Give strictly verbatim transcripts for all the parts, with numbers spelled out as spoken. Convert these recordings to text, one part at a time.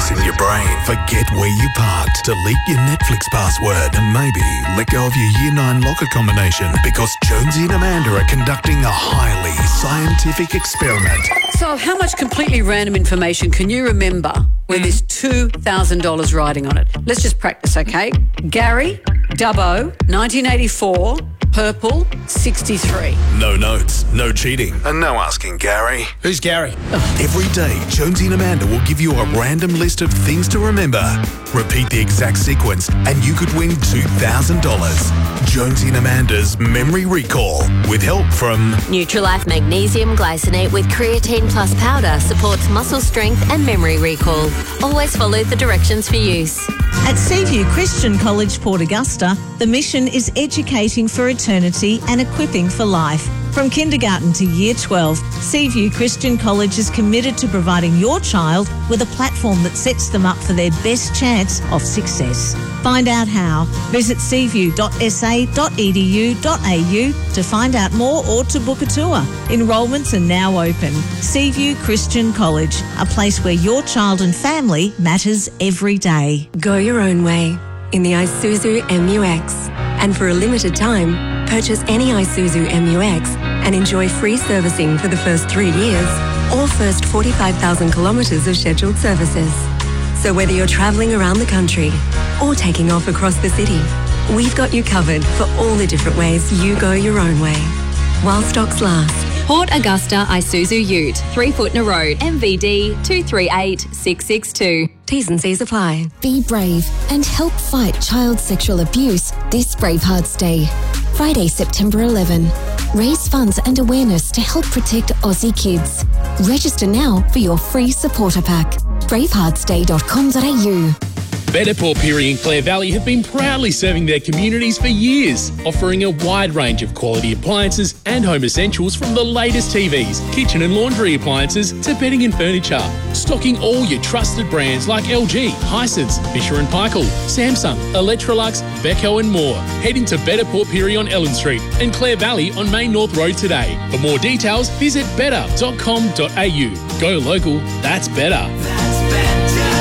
space in your brain. Forget where you parked. Delete your Netflix password and maybe let go of your year nine locker combination because Jonesy and Amanda are conducting a highly scientific experiment. So how much completely random information can you remember when there's two thousand dollars riding on it? Let's just practice, okay? Gary, Dubbo, nineteen eighty-four, purple, sixty-three. No notes, no cheating, and no asking Gary. Who's Gary? Every day, Jonesy and Amanda will give you a random list of things to remember. Repeat the exact sequence, and you could win two thousand dollars. Jonesy and Amanda's Memory Recall, with help from Nutrilife Magnesium Glycinate with Creatine Plus Powder supports muscle strength and memory recall. Always follow the directions for use. At Seaview Christian College, Port Augusta, the mission is educating for eternity and equipping for life. From kindergarten to year twelve, Seaview Christian College is committed to providing your child with a platform that sets them up for their best chance of success. Find out how. Visit seaview dot s a dot e d u dot a u to find out more or to book a tour. Enrolments are now open. Seaview Christian College, a place where your child and family matters every day. Go your own way in the Isuzu M U X. And for a limited time, purchase any Isuzu M U X and enjoy free servicing for the first three years or first forty-five thousand kilometres of scheduled services. So whether you're travelling around the country or taking off across the city, we've got you covered for all the different ways you go your own way. While stocks last. Port Augusta Isuzu Ute, three Footner Road, M V D two three eight six six two. T's and C's apply. Be brave and help fight child sexual abuse this Bravehearts Day. Friday, September eleventh. Raise funds and awareness to help protect Aussie kids. Register now for your free supporter pack. bravehearts day dot com dot a u. Better Port Pirie and Clare Valley have been proudly serving their communities for years, offering a wide range of quality appliances and home essentials from the latest T Vs, kitchen and laundry appliances to bedding and furniture. Stocking all your trusted brands like L G, Hisense, Fisher and Paykel, Samsung, Electrolux, Beko and more. Head into Better Port Pirie on Ellen Street and Clare Valley on Main North Road today. For more details, visit better dot com dot a u. Go local, that's better. That's better.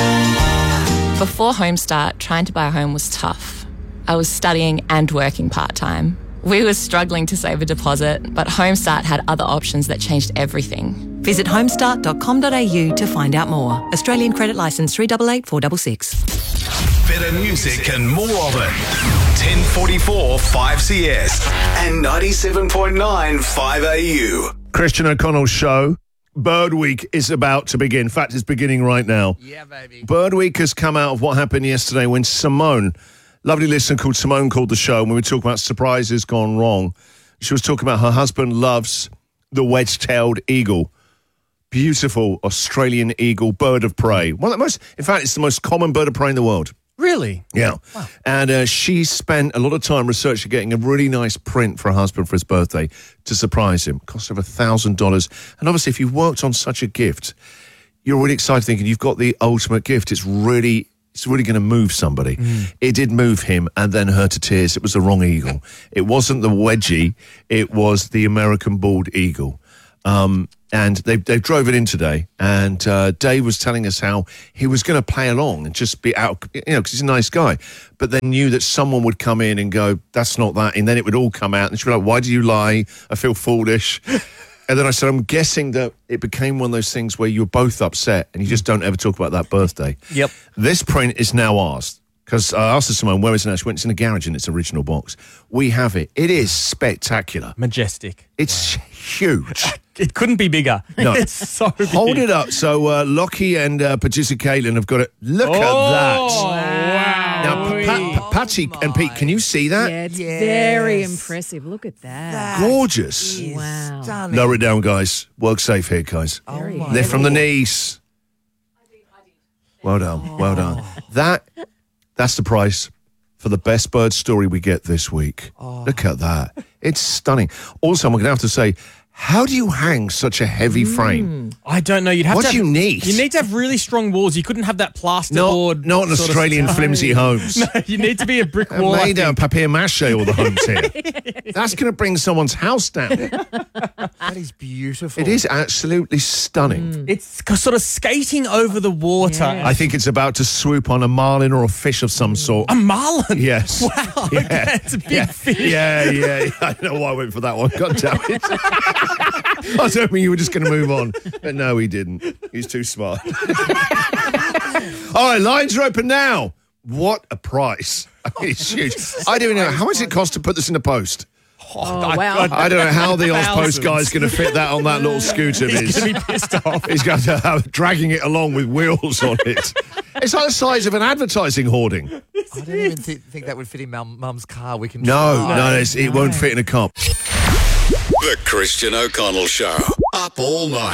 Before Homestart, trying to buy a home was tough. I was studying and working part-time. We were struggling to save a deposit, but Homestart had other options that changed everything. Visit homestart dot com dot a u to find out more. Australian Credit Licence three eight eight four six six. better music and more of it. ten forty-four five C S and ninety-seven point nine five A U. Christian O'Connell's show. Bird Week is about to begin. In fact, it's beginning right now. Yeah, baby. Bird Week has come out of what happened yesterday when Simone, lovely listener called Simone, called the show, and we were talking about surprises gone wrong. She was talking about her husband loves the wedge-tailed eagle. Beautiful Australian eagle, bird of prey. One of the most, in fact, it's the most common bird of prey in the world. Really? Yeah. Wow. And uh, she spent a lot of time researching getting a really nice print for her husband for his birthday to surprise him. Cost over one thousand dollars. And obviously, if you've worked on such a gift, you're really excited thinking you've got the ultimate gift. It's really... It's really going to move somebody. Mm. It did move him and then her to tears. It was the wrong eagle. It wasn't the wedgie. It was the American bald eagle. Um, and they they drove it in today. And uh, Dave was telling us how he was going to play along and just be out, you know, because he's a nice guy. But then knew that someone would come in and go, that's not that. And then it would all come out. And she'd be like, why do you lie? I feel foolish. And then I said, I'm guessing that it became one of those things where you're both upset and you just don't ever talk about that birthday. Yep. This print is now ours. Because I asked Simone, where is it now? She went, it's in the garage in its original box. We have it. It is spectacular. Majestic. It's wow. huge. It couldn't be bigger. No. It's so big. Hold it up. So uh, Lockie and uh, producer Caitlin have got it. Look oh, at that. Wow. Now, pa- pa- pa- Patty oh and Pete, can you see that? Yeah, it's yes. very impressive. Look at that. that Gorgeous. Wow. Stunning. Lower it down, guys. Work safe here, guys. Oh They're from the knees. Well done. Oh. Well done. That That's the price for the best bird story we get this week. Oh. Look at that. It's stunning. Also, I'm going to have to say, How do you hang such a heavy frame? I don't know. You'd have What to do have, you need? You need to have really strong walls. You couldn't have that plasterboard. Not, not an sort of Australian stuff. flimsy homes. No, you need to be a brick They're wall. I made out of think. papier mache, all the homes here. That's going to bring someone's house down. That is beautiful. It is absolutely stunning. It's c- sort of skating over the water. I think it's about to swoop on a marlin or a fish of some sort. A marlin? Yes. Wow, Yeah. okay, it's a big yeah. fish. Yeah, yeah, yeah. I don't know why I went for that one. God damn it. I was hoping you were just going to move on. But no, he didn't. He's too smart. All right, lines are open now. What a price. I mean, it's huge. I don't even know. How much it cost to put this in the post? Oh, wow. I don't know how the Oz Thousands. Post guy's going to fit that on that little scooter. He's going to be pissed off. He's going to have dragging it along with wheels on it. It's like the size of an advertising hoarding. I don't even th- think that would fit in mum, Mum's car. We can. No, try. no, it's, it won't fit in a cop. The Christian O'Connell Show. Up all night.